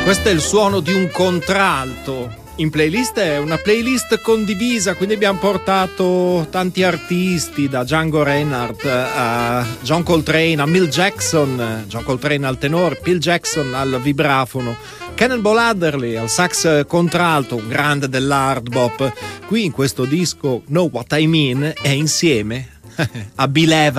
Questo è il suono di un contralto. In playlist è una playlist condivisa, quindi abbiamo portato tanti artisti, da Django Reinhardt a John Coltrane, a Milt Jackson, John Coltrane al tenore, Phil Jackson al vibrafono, Cannonball Adderley al sax contralto, un grande dell'hard bop. Qui in questo disco Know What I Mean è insieme a Bill Evans.